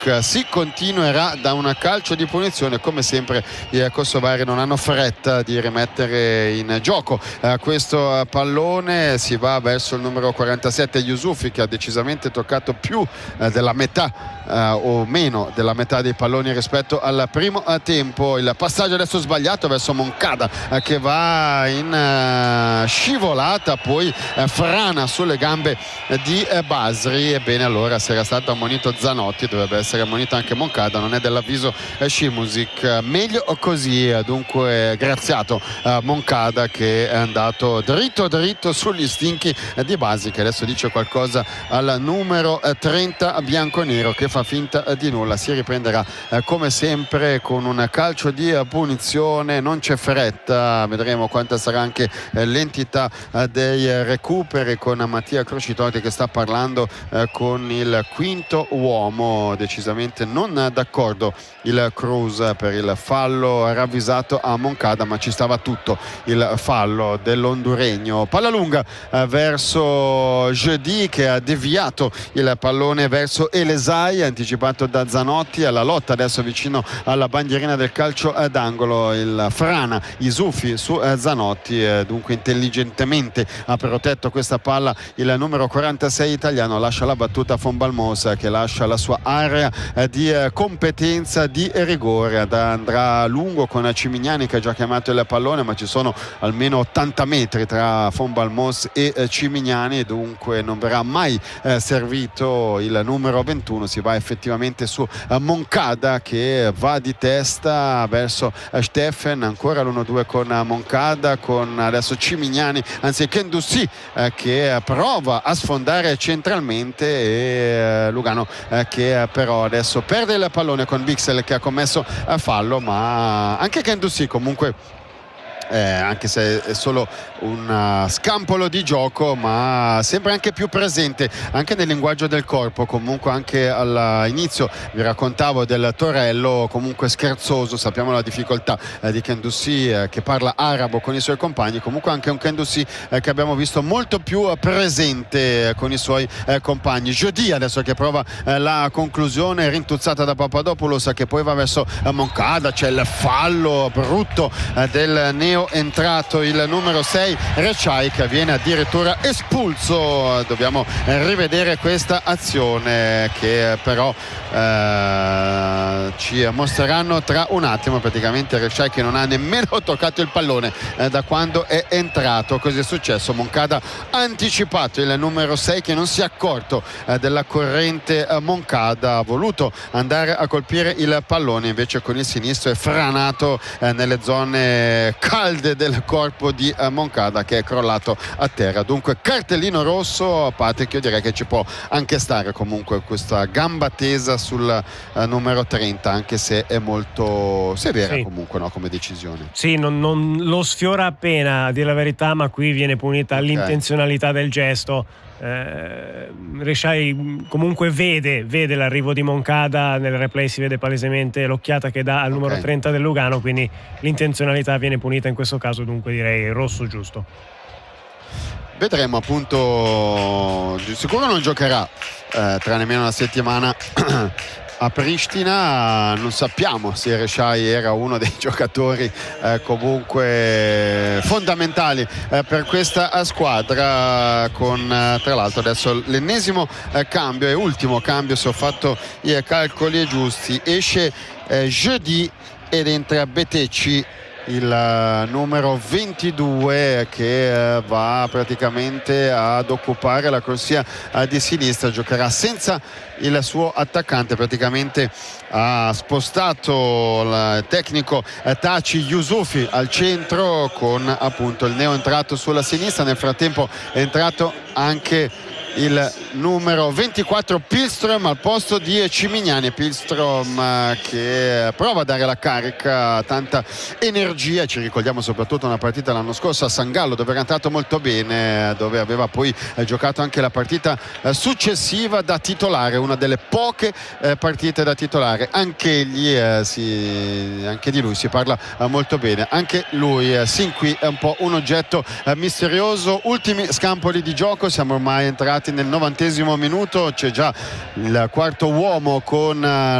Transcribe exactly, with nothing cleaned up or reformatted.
Si continuerà da un calcio di punizione. Come sempre i kosovari non hanno fretta di rimettere in gioco eh, questo pallone. Si va verso il numero quarantasette Yusufi, che ha decisamente toccato più eh, della metà eh, o meno della metà dei palloni rispetto al primo eh, tempo. Il passaggio adesso sbagliato verso Moncada eh, che va in eh, scivolata, poi eh, frana sulle gambe eh, di eh, Basri. Ebbene, allora se era stato ammonito Zanotti dovrebbe essere ammonito anche Moncada, non è dell'avviso eh, Šimuzić. Meglio così, eh, dunque graziato eh, Moncada, che è andato dritto dritto sugli stinchi eh, di Basri, che adesso dice qualcosa al numero eh, trenta bianconero, che fa finta eh, di nulla. Si riprenderà eh, come sempre con un calcio di eh, punizione. Non c'è fretta, vedremo quanta sarà anche eh, l'entità eh, dei recuperi, con Mattia Crocitotti che sta parlando eh, con il quinto uomo. Decisamente non d'accordo il Cruz per il fallo ravvisato a Moncada, ma ci stava tutto il fallo dell'onduregno. Palla lunga eh, verso Jeudi, che ha deviato il pallone verso Elesai, anticipato da Zanotti. Alla lotta adesso vicino alla bandierina del calcio eh, d'angolo, il frana Yusufi su eh, Zanotti. Eh, dunque intelligentemente ha protetto questa palla il numero quarantasei italiano. Lascia la battuta a Von Balmos, che lascia la sua area di competenza di rigore. Andrà lungo con Cimignani, che ha già chiamato il pallone, ma ci sono almeno ottanta metri tra Von Balmos e Cimignani, dunque non verrà mai eh, servito il numero ventuno. Si va effettivamente su eh, Moncada, che va di testa verso eh, Steffen. Ancora l'uno due con Moncada, con adesso Cimignani, anzi Kendussi eh, che prova a sfondare centralmente, e eh, Lugano eh, che però adesso perde il pallone con Bixel, che ha commesso a fallo. Ma anche Kendussi comunque, Eh, anche se è solo un uh, scampolo di gioco, ma sempre anche più presente anche nel linguaggio del corpo. Comunque anche all'inizio vi raccontavo del Torello, comunque scherzoso. Sappiamo la difficoltà eh, di Kendussi, eh, che parla arabo con i suoi compagni. Comunque anche un Kendussi eh, che abbiamo visto molto più eh, presente eh, con i suoi eh, compagni. Jeudi adesso che prova eh, la conclusione, rintuzzata da Papadopoulos, che poi va verso eh, Moncada. C'è il fallo brutto eh, del neo entrato, il numero sei Recai, che viene addirittura espulso. Dobbiamo rivedere questa azione, che però eh, ci mostreranno tra un attimo. Praticamente Recai, che non ha nemmeno toccato il pallone eh, da quando è entrato. Così è successo. Moncada ha anticipato il numero sei, che non si è accorto eh, della corrente. eh, Moncada ha voluto andare a colpire il pallone, invece con il sinistro è franato eh, nelle zone calde del corpo di uh, Moncada, che è crollato a terra. Dunque cartellino rosso. Patrick, io direi che ci può anche stare comunque questa gamba tesa sul uh, numero trenta, anche se è molto severa, sì, comunque, no, come decisione. Sì, non, non lo sfiora appena, a dire la verità, ma qui viene punita okay. l'intenzionalità del gesto. Eh, Recai comunque vede, vede l'arrivo di Moncada, nel replay si vede palesemente l'occhiata che dà al okay. numero trenta del Lugano, quindi l'intenzionalità viene punita in questo caso, dunque direi rosso giusto. Vedremo, appunto, di sicuro non giocherà eh, tra nemmeno una settimana a Pristina. Non sappiamo se Recai era uno dei giocatori eh, comunque fondamentali eh, per questa squadra, con eh, tra l'altro adesso l'ennesimo eh, cambio e ultimo cambio, se ho fatto i calcoli giusti. Esce eh, Jeudi ed entra Betecci, il numero ventidue, che uh, va praticamente ad occupare la corsia uh, di sinistra. Giocherà senza il suo attaccante, praticamente ha spostato il tecnico uh, Taci Yusufi al centro, con appunto il neo entrato sulla sinistra. Nel frattempo è entrato anche il numero ventiquattro Pilström al posto di Cimignani. Pilström che prova a dare la carica, tanta energia. Ci ricordiamo soprattutto una partita l'anno scorso a San Gallo, dove era entrato molto bene, dove aveva poi giocato anche la partita successiva da titolare, una delle poche partite da titolare. Anche egli si, anche di lui si parla molto bene. Anche lui sin qui è un po' un oggetto misterioso. Ultimi scampoli di gioco, siamo ormai entrati entrati nel novantesimo minuto, c'è già il quarto uomo con